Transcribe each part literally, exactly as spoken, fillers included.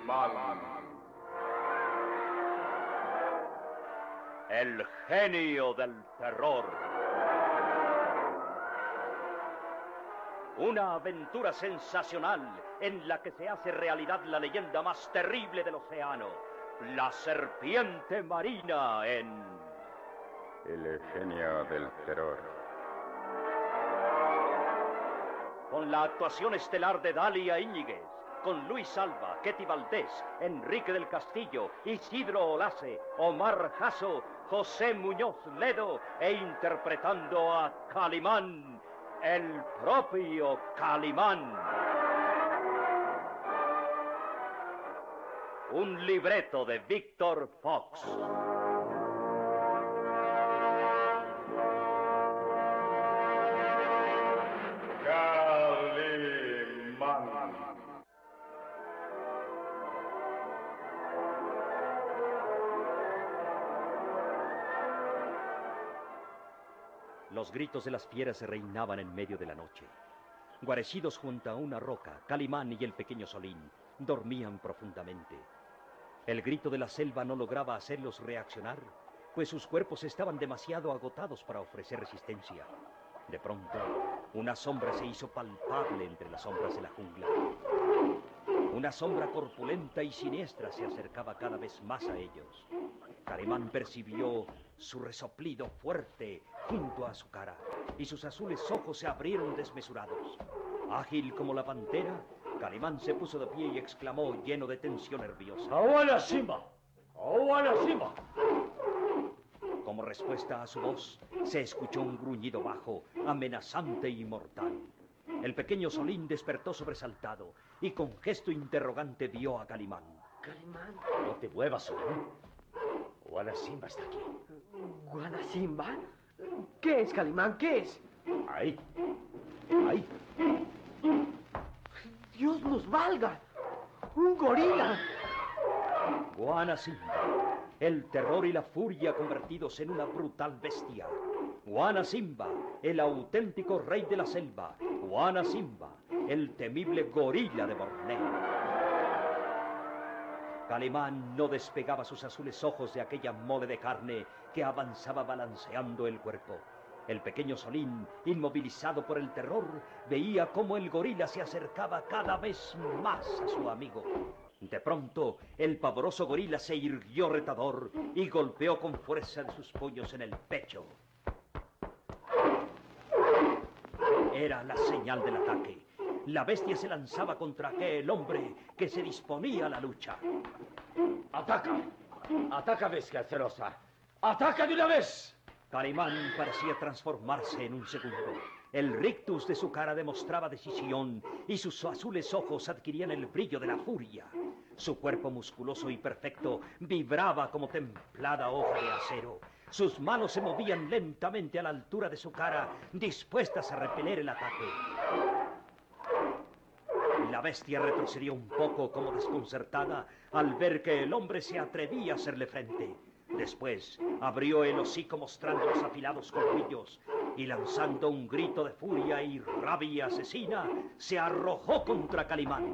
Calimán. El genio del terror. Una aventura sensacional en la que se hace realidad la leyenda más terrible del océano, la serpiente marina en... El genio del terror. Con la actuación estelar de Dalia Íñiguez, con Luis Alba, Ketty Valdés, Enrique del Castillo, Isidro Olace, Omar Jasso, José Muñoz Ledo e interpretando a Calimán, el propio Calimán. Un libreto de Víctor Fox. Los gritos de las fieras se reinaban en medio de la noche. Guarecidos junto a una roca, Calimán y el pequeño Solín dormían profundamente. El grito de la selva no lograba hacerlos reaccionar, pues sus cuerpos estaban demasiado agotados para ofrecer resistencia. De pronto, una sombra se hizo palpable entre las sombras de la jungla. Una sombra corpulenta y siniestra se acercaba cada vez más a ellos. Calimán percibió su resoplido fuerte junto a su cara, y sus azules ojos se abrieron desmesurados. Ágil como la pantera, Calimán se puso de pie y exclamó lleno de tensión nerviosa: ¡Awana Simba! ¡Awana Simba! Como respuesta a su voz, se escuchó un gruñido bajo, amenazante y mortal. El pequeño Solín despertó sobresaltado y con gesto interrogante vio a Calimán. Calimán. No te muevas, Solín. Awana Simba está aquí. ¿Awana Simba? ¿Qué es, Calimán? ¿Qué es? Ahí. Ahí. ¡Dios nos valga! ¡Un gorila! Awana Simba, el terror y la furia convertidos en una brutal bestia. Awana Simba, el auténtico rey de la selva. Awana Simba, el temible gorila de Borneo. Calimán no despegaba sus azules ojos de aquella mole de carne que avanzaba balanceando el cuerpo. El pequeño Solín, inmovilizado por el terror, veía cómo el gorila se acercaba cada vez más a su amigo. De pronto, el pavoroso gorila se irguió retador y golpeó con fuerza de sus puños en el pecho. Era la señal del ataque. La bestia se lanzaba contra aquel hombre que se disponía a la lucha. ¡Ataca! ¡Ataca, bestia celosa! ¡Ataca de una vez! Calimán parecía transformarse en un segundo. El rictus de su cara demostraba decisión y sus azules ojos adquirían el brillo de la furia. Su cuerpo musculoso y perfecto vibraba como templada hoja de acero. Sus manos se movían lentamente a la altura de su cara, dispuestas a repeler el ataque. La bestia retrocedió un poco como desconcertada al ver que el hombre se atrevía a hacerle frente. Después abrió el hocico mostrando los afilados colmillos y lanzando un grito de furia y rabia asesina, se arrojó contra Calimán.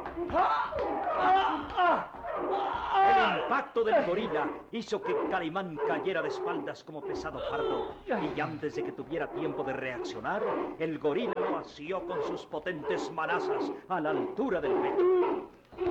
El impacto del gorila hizo que Calimán cayera de espaldas como pesado fardo, y antes de que tuviera tiempo de reaccionar, el gorila lo asió con sus potentes manazas a la altura del pecho.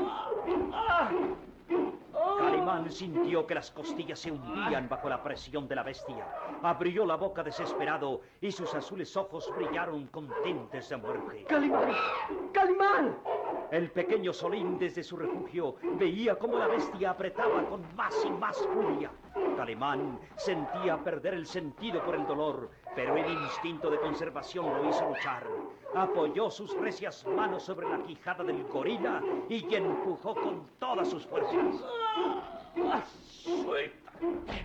Calimán sintió que las costillas se hundían bajo la presión de la bestia. Abrió la boca desesperado y sus azules ojos brillaron con tintes de muerte. ¡Calimán! ¡Calimán! El pequeño Solín desde su refugio veía cómo la bestia apretaba con más y más furia. Calimán sentía perder el sentido por el dolor, pero el instinto de conservación lo hizo luchar. Apoyó sus recias manos sobre la quijada del gorila y empujó con todas sus fuerzas. ¡Suelta!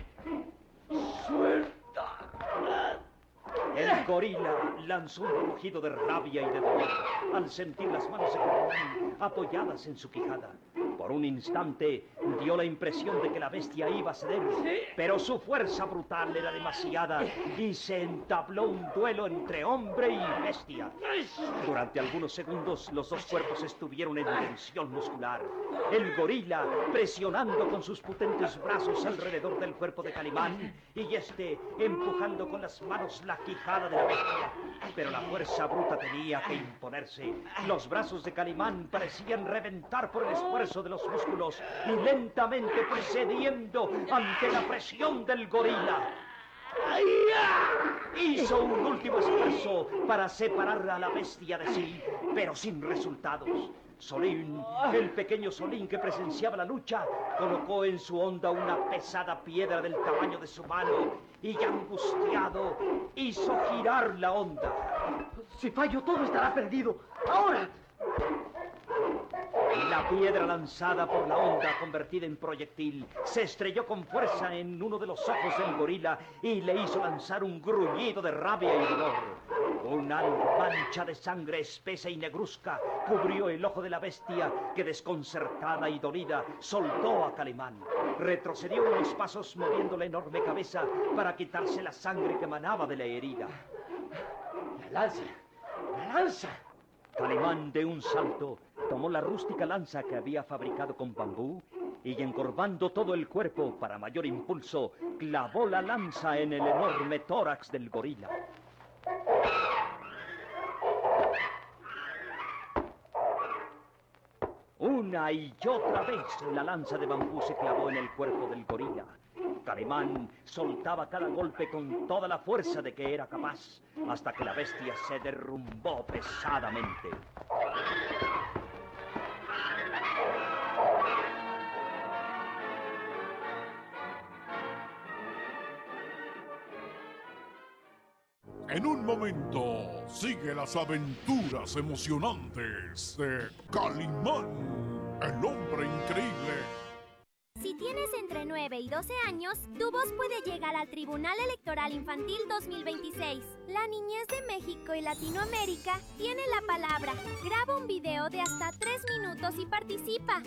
¡Suelta! El gorila lanzó un rugido de rabia y de dolor al sentir las manos de Calimán apoyadas en su quijada. Por un instante dio la impresión de que la bestia iba a ceder, pero su fuerza brutal era demasiada y se entabló un duelo entre hombre y bestia. Durante algunos segundos los dos cuerpos estuvieron en tensión muscular. El gorila presionando con sus potentes brazos alrededor del cuerpo de Calimán y este empujando con las manos la quijada de la bestia. Pero la fuerza bruta tenía que imponerse. Los brazos de Calimán parecían reventar por el esfuerzo de los músculos y lentamente fue cediendo ante la presión del gorila. Hizo un último esfuerzo para separar a la bestia de sí, pero sin resultados. Solín, el pequeño Solín que presenciaba la lucha, colocó en su honda una pesada piedra del tamaño de su mano y, angustiado, hizo girar la honda. Si fallo, todo estará perdido. ¡Ahora! La piedra lanzada por la onda, convertida en proyectil, se estrelló con fuerza en uno de los ojos del gorila y le hizo lanzar un gruñido de rabia y dolor. Una mancha de sangre espesa y negruzca cubrió el ojo de la bestia que, desconcertada y dolida, soltó a Calimán. Retrocedió unos pasos moviendo la enorme cabeza para quitarse la sangre que emanaba de la herida. ¡La lanza! ¡La lanza! Calimán, de un salto, tomó la rústica lanza que había fabricado con bambú y, encorvando todo el cuerpo para mayor impulso, clavó la lanza en el enorme tórax del gorila. Una y otra vez la lanza de bambú se clavó en el cuerpo del gorila. Calimán soltaba cada golpe con toda la fuerza de que era capaz, hasta que la bestia se derrumbó pesadamente. En un momento, sigue las aventuras emocionantes de Calimán, el hombre increíble. Si tienes entre nueve y doce años, tu voz puede llegar al Tribunal Electoral Infantil dos mil veintiséis. La niñez de México y Latinoamérica tiene la palabra. Graba un video de hasta tres minutos y participa.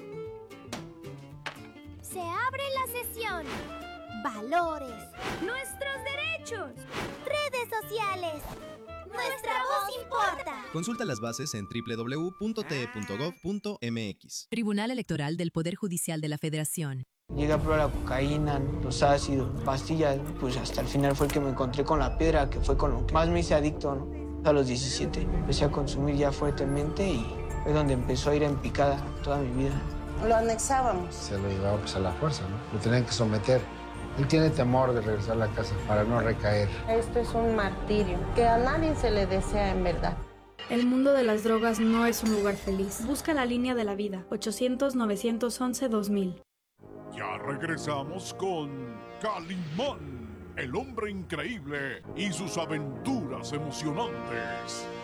Se abre la sesión. Valores. Nuestros derechos. Redes sociales. Nuestra voz importa. Consulta las bases en doble u doble u doble u punto t e punto gov punto m x. Tribunal Electoral del Poder Judicial de la Federación. Llegué a probar la cocaína, los ácidos, pastillas, pues hasta el final fue el que me encontré con la piedra, que fue con lo que más me hice adicto, ¿no? A los diecisiete empecé a consumir ya fuertemente y fue donde empezó a ir en picada toda mi vida. Lo anexábamos. Se lo llevaba pues a la fuerza, ¿no? Lo tenían que someter. Él tiene temor de regresar a la casa para no recaer. Esto es un martirio que a nadie se le desea en verdad. El mundo de las drogas no es un lugar feliz. Busca la línea de la vida. ochocientos, novecientos once, dos mil. Ya regresamos con Calimán, el hombre increíble y sus aventuras emocionantes.